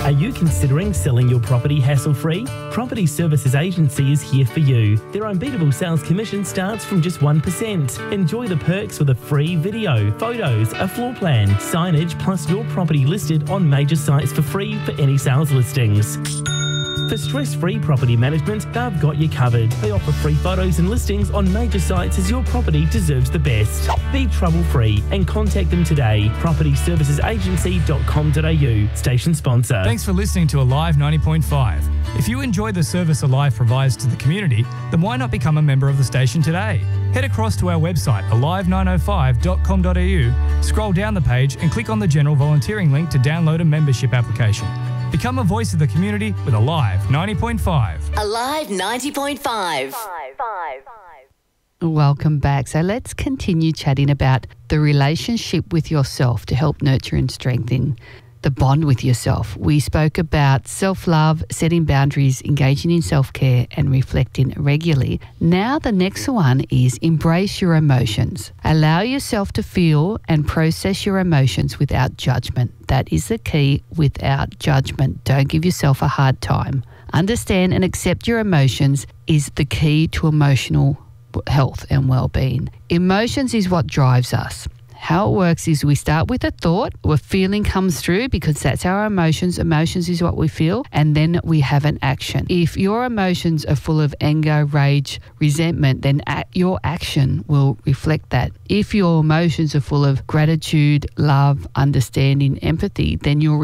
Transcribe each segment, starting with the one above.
Are you considering selling your property hassle-free? Property Services Agency is here for you. Their unbeatable sales commission starts from just 1%. Enjoy the perks with a free video, photos, a floor plan, signage, plus your property listed on major sites for free for any sales listings. For stress-free property management, they've got you covered. They offer free photos and listings on major sites as your property deserves the best. Be trouble-free and contact them today. PropertyServicesAgency.com.au. Station sponsor. Thanks for listening to Alive 90.5. If you enjoy the service Alive provides to the community, then why not become a member of the station today? Head across to our website, alive905.com.au, scroll down the page and click on the general volunteering link to download a membership application. Become a voice of the community with Alive 90.5. Alive 90.5. Welcome back. So let's continue chatting about the relationship with yourself to help nurture and strengthen the bond with yourself. We spoke about self-love, setting boundaries, engaging in self-care and reflecting regularly. Now the next one is embrace your emotions. Allow yourself to feel and process your emotions without judgment. That is the key, without judgment. Don't give yourself a hard time. Understand and accept your emotions is the key to emotional health and well-being. Emotions is what drives us. How it works is we start with a thought, a feeling comes through because that's our emotions. Emotions is what we feel, and then we have an action. If your emotions are full of anger, rage, resentment, then your action will reflect that. If your emotions are full of gratitude, love, understanding, empathy, then your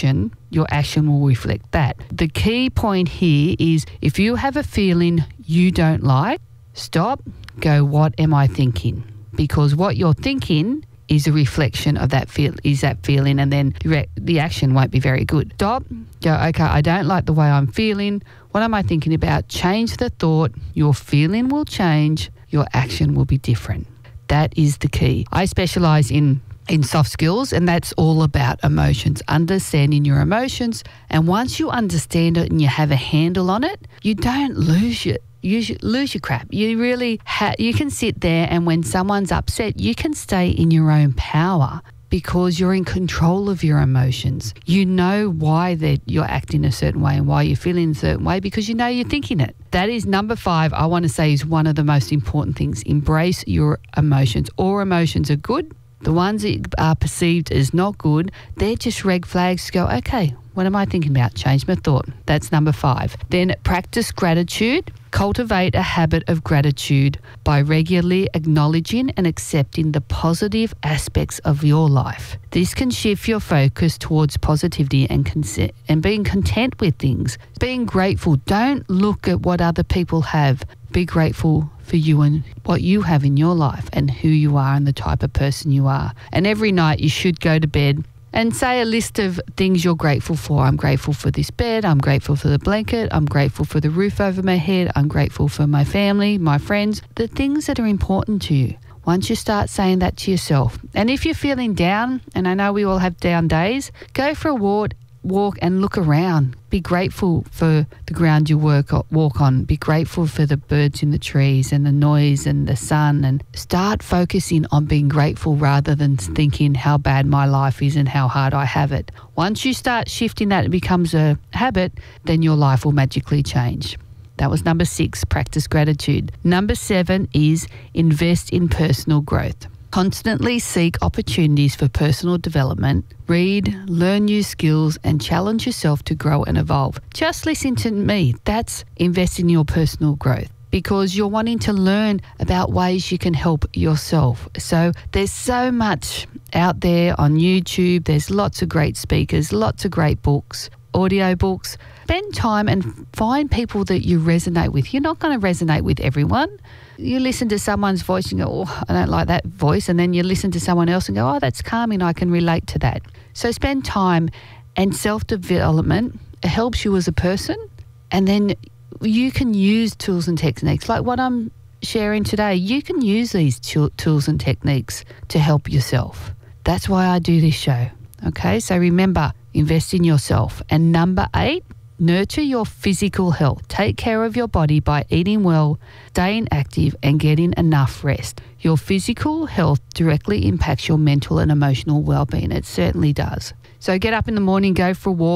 action will reflect that. The key point here is if you have a feeling you don't like, stop, go, what am I thinking? Because what you're thinking is a reflection of that feeling, and then the action won't be very good. Stop, go, okay, I don't like the way I'm feeling. What am I thinking about? Change the thought. Your feeling will change. Your action will be different. That is the key. I specialise in soft skills, and that's all about emotions, understanding your emotions. And once you understand it and you have a handle on it, you don't lose it. You lose your crap. You really you can sit there, and when someone's upset, you can stay in your own power because you're in control of your emotions. You know why you're acting a certain way and why you're feeling a certain way because you know you're thinking it. That is number 5, I want to say, is one of the most important things. Embrace your emotions. All emotions are good. The ones that are perceived as not good, they're just red flags to go, okay, what am I thinking about? Change my thought. That's number 5. Then practice gratitude. Cultivate a habit of gratitude by regularly acknowledging and accepting the positive aspects of your life. This can shift your focus towards positivity and being content with things. Being grateful. Don't look at what other people have. Be grateful for you and what you have in your life and who you are and the type of person you are. And every night you should go to bed and say a list of things you're grateful for. I'm grateful for this bed. I'm grateful for the blanket. I'm grateful for the roof over my head. I'm grateful for my family, my friends, the things that are important to you. Once you start saying that to yourself. And if you're feeling down, and I know we all have down days, go for a walk and look around. Be grateful for the ground you walk on. Be grateful for the birds in the trees and the noise and the sun, and start focusing on being grateful rather than thinking how bad my life is and how hard I have it. Once you start shifting that, it becomes a habit, then your life will magically change. That was number 6, practice gratitude. Number 7 is invest in personal growth. Constantly seek opportunities for personal development, read, learn new skills and challenge yourself to grow and evolve. Just listen to me. That's invest in your personal growth because you're wanting to learn about ways you can help yourself. So there's so much out there on YouTube. There's lots of great speakers, lots of great books, audiobooks. Spend time and find people that you resonate with. You're not going to resonate with everyone. You listen to someone's voice and go, oh, I don't like that voice. And then you listen to someone else and go, oh, that's calming. I can relate to that. So spend time, and self-development helps you as a person. And then you can use tools and techniques like what I'm sharing today. You can use these tools and techniques to help yourself. That's why I do this show. Okay, so remember, invest in yourself. And number 8, nurture your physical health. Take care of your body by eating well, staying active and getting enough rest. Your physical health directly impacts your mental and emotional well-being. It certainly does. So get up in the morning, go for a walk,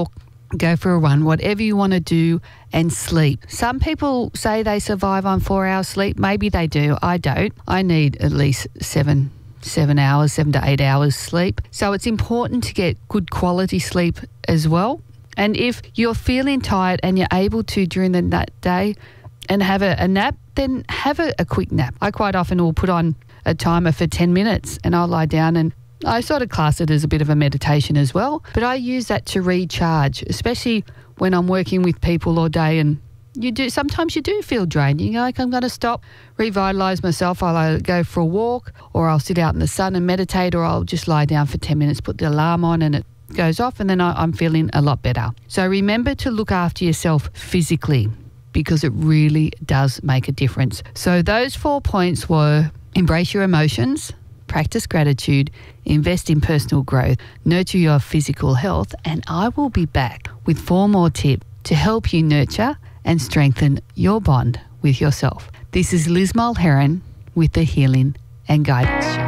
go for a run, whatever you want to do, and sleep. Some people say they survive on 4 hours sleep. Maybe they do. I don't. I need at least 7 to 8 hours sleep. So it's important to get good quality sleep as well. And if you're feeling tired and you're able to during that day and have a nap, then have a quick nap. I quite often will put on a timer for 10 minutes and I'll lie down, and I sort of class it as a bit of a meditation as well. But I use that to recharge, especially when I'm working with people all day, and sometimes you do feel drained. You go, like, I'm going to stop, revitalise myself. I'll either go for a walk, or I'll sit out in the sun and meditate, or I'll just lie down for 10 minutes, put the alarm on, and it goes off, and then I'm feeling a lot better. So remember to look after yourself physically, because it really does make a difference. So those 4 points were: embrace your emotions, practice gratitude, invest in personal growth, nurture your physical health, and I will be back with 4 more tips to help you nurture and strengthen your bond with yourself. This is Liz Mulheron with the Healing and Guidance Show.